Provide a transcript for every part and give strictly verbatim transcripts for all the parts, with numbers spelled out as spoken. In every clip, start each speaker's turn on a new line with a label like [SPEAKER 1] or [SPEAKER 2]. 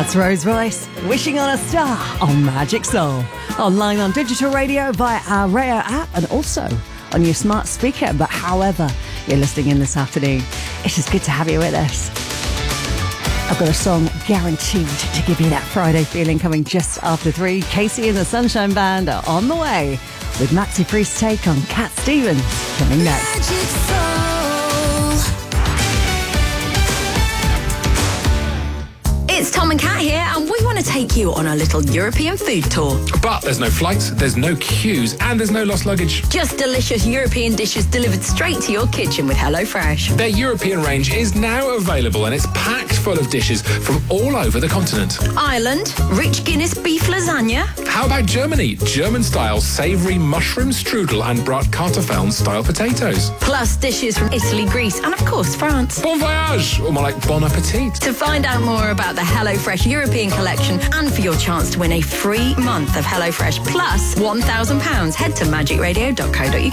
[SPEAKER 1] That's Rose Royce, Wishing on a Star on Magic Soul. Online on digital radio via our Rayo app and also on your smart speaker. But however you're listening in this afternoon, it is good to have you with us. I've got a song guaranteed to give you that Friday feeling coming just after three. Casey and the Sunshine Band are on the way with Maxi Priest's take on Cat Stevens coming next.
[SPEAKER 2] Magic Soul. It's Tom and Kat here, and we want to take you on a little European food tour.
[SPEAKER 3] But there's no flights, there's no queues, and there's no lost luggage.
[SPEAKER 2] Just delicious European dishes delivered straight to your kitchen with HelloFresh.
[SPEAKER 3] Their European range is now available, and it's packed full of dishes from all over the continent.
[SPEAKER 2] Ireland, rich Guinness beef lasagna.
[SPEAKER 3] How about Germany? German-style savoury mushroom strudel and bratkartoffeln-style potatoes.
[SPEAKER 2] Plus dishes from Italy, Greece, and of course France.
[SPEAKER 3] Bon voyage, or more like bon appetit.
[SPEAKER 2] To find out more about the HelloFresh European collection and for your chance to win a free month of HelloFresh plus one thousand pounds, head to magic radio dot co dot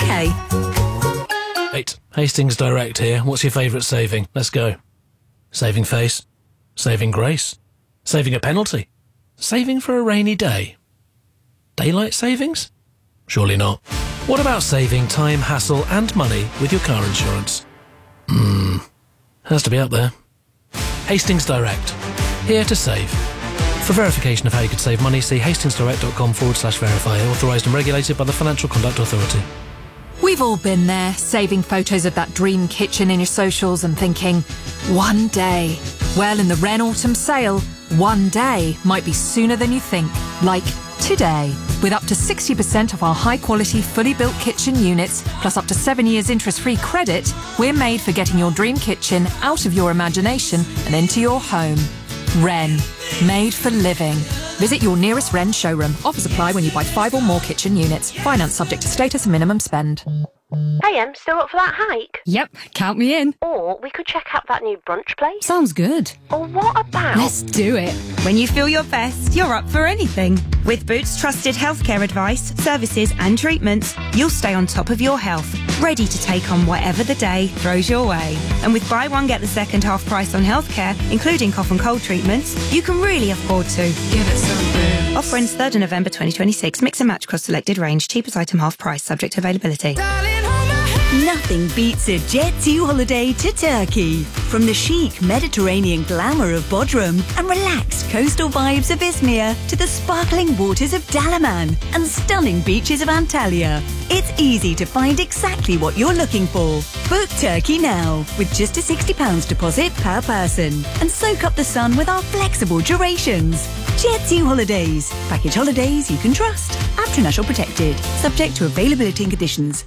[SPEAKER 2] uk.
[SPEAKER 4] Eight. Hastings Direct here. What's your favourite saving? Let's go. Saving face. Saving grace. Saving a penalty. Saving for a rainy day. Daylight savings? Surely not. What about saving time, hassle and money with your car insurance? Hmm. Has to be up there. Hastings Direct. Here to save. For verification of how you could save money, see hastingsdirect.com forward slash verify. Authorised and regulated by the Financial Conduct Authority.
[SPEAKER 5] We've all been there, saving photos of that dream kitchen in your socials and thinking, one day. Well, in the Wren Autumn Sale, one day might be sooner than you think. Like today. With up to sixty percent of our high-quality, fully built kitchen units, plus up to seven years interest-free credit, we're made for getting your dream kitchen out of your imagination and into your home. Wren. Made for living. Visit your nearest Wren showroom. Offers apply when you buy five or more kitchen units. Finance subject to status and minimum spend.
[SPEAKER 6] Hey, Em, still up for that hike?
[SPEAKER 5] Yep, count me in.
[SPEAKER 6] Or we could check out that new brunch place.
[SPEAKER 5] Sounds good.
[SPEAKER 6] Or what about...
[SPEAKER 5] Let's do it.
[SPEAKER 7] When you feel your best, you're up for anything. With Boots trusted healthcare advice, services and treatments, you'll stay on top of your health, ready to take on whatever the day throws your way. And with buy one, get the second half price on healthcare, including cough and cold treatments, you can really afford to.
[SPEAKER 2] Give it something.
[SPEAKER 7] Offer ends third of November twenty twenty-six. Mix and match across selected range. Cheapest item half price, subject to availability.
[SPEAKER 8] Nothing beats a Jet two holiday to Turkey. From the chic Mediterranean glamour of Bodrum and relaxed coastal vibes of Izmir to the sparkling waters of Dalaman and stunning beaches of Antalya. It's easy to find exactly what you're looking for. Book Turkey now with just a sixty pounds deposit per person and soak up the sun with our flexible durations. Jet two Holidays. Package holidays you can trust. International protected. Subject to availability and conditions.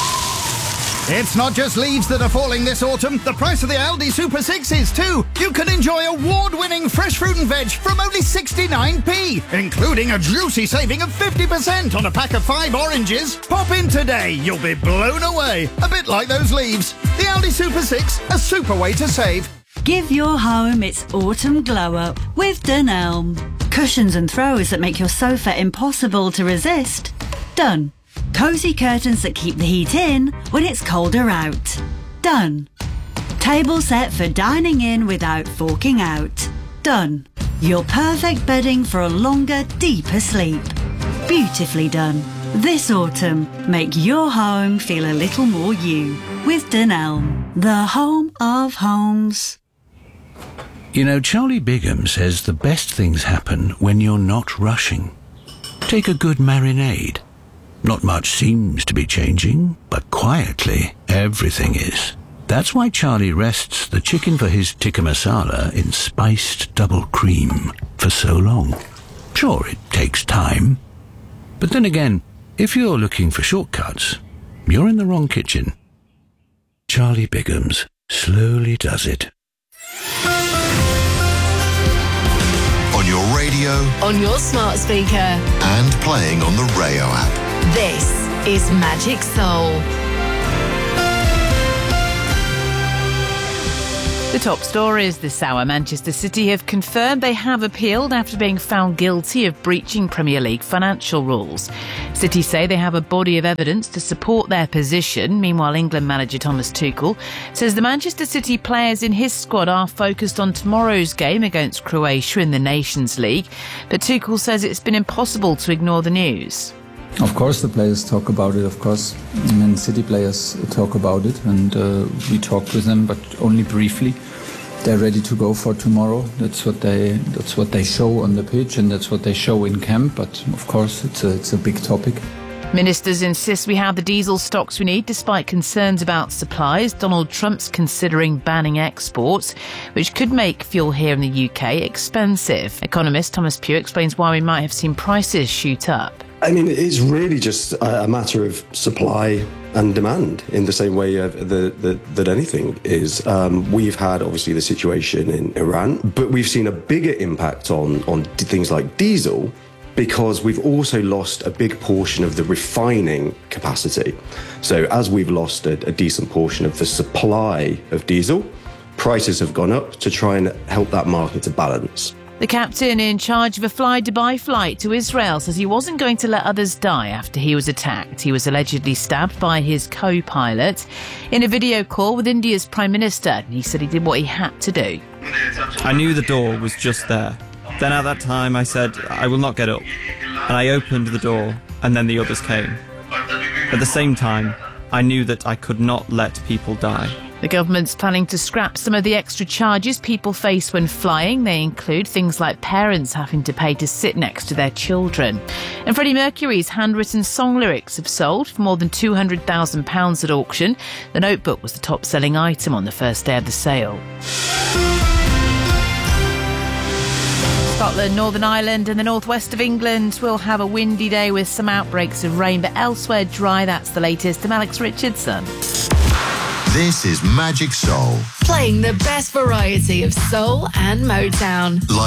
[SPEAKER 9] It's not just leaves that are falling this autumn. The price of the Aldi Super six is too. You can enjoy award-winning fresh fruit and veg from only sixty-nine p, including a juicy saving of fifty percent on a pack of five oranges. Pop in today. You'll be blown away. A bit like those leaves. The Aldi Super six, a super way to save.
[SPEAKER 8] Give your home its autumn glow-up with Dunelm. Cushions and throws that make your sofa impossible to resist. Done. Cosy curtains that keep the heat in when it's colder out. Done. Table set for dining in without forking out. Done. Your perfect bedding for a longer, deeper sleep. Beautifully done. This autumn, make your home feel a little more you with Dunelm, the home of homes.
[SPEAKER 10] You know, Charlie Bigham says the best things happen when you're not rushing. Take a good marinade. Not much seems to be changing, but quietly, everything is. That's why Charlie rests the chicken for his tikka masala in spiced double cream for so long. Sure, it takes time. But then again, if you're looking for shortcuts, you're in the wrong kitchen. Charlie Bigham's slowly does it.
[SPEAKER 11] On your radio,
[SPEAKER 2] On your smart speaker.
[SPEAKER 11] and playing on the Rayo app.
[SPEAKER 2] This is Magic Soul.
[SPEAKER 12] The top stories this hour. Manchester City have confirmed they have appealed after being found guilty of breaching Premier League financial rules. City say they have a body of evidence to support their position. Meanwhile, England manager Thomas Tuchel says the Manchester City players in his squad are focused on tomorrow's game against Croatia in the Nations League. But Tuchel says it's been impossible to ignore the news.
[SPEAKER 13] Of course the players talk about it, of course. Man City players talk about it, and uh, we talked with them, but only briefly. They're ready to go for tomorrow. That's what they that's what they show on the pitch, and that's what they show in camp, but of course it's a, it's a big topic.
[SPEAKER 12] Ministers insist we have the diesel stocks we need despite concerns about supplies. Donald Trump's considering banning exports, which could make fuel here in the U K expensive. Economist Thomas Pugh explains why we might have seen prices shoot up.
[SPEAKER 14] I mean, it's really just a matter of supply and demand in the same way uh, the, the, that anything is. Um, we've had, obviously, the situation in Iran, but we've seen a bigger impact on, on things like diesel because we've also lost a big portion of the refining capacity. So as we've lost a, a decent portion of the supply of diesel, prices have gone up to try and help that market to balance.
[SPEAKER 12] The captain in charge of a Fly Dubai flight to Israel says he wasn't going to let others die after he was attacked. He was allegedly stabbed by his co-pilot in a video call with India's Prime Minister. He said he did what he had to do.
[SPEAKER 15] I knew the door was just there. Then at that time I said, I will not get up. And I opened the door, and then the others came. At the same time, I knew that I could not let people die.
[SPEAKER 12] The government's planning to scrap some of the extra charges people face when flying. They include things like parents having to pay to sit next to their children. And Freddie Mercury's handwritten song lyrics have sold for more than two hundred thousand pounds at auction. The notebook was the top-selling item on the first day of the sale. Scotland, Northern Ireland and the northwest of England will have a windy day with some outbreaks of rain, but elsewhere dry. That's the latest. I'm Alex Richardson.
[SPEAKER 11] This is Magic Soul.
[SPEAKER 2] Playing the best variety of soul and Motown.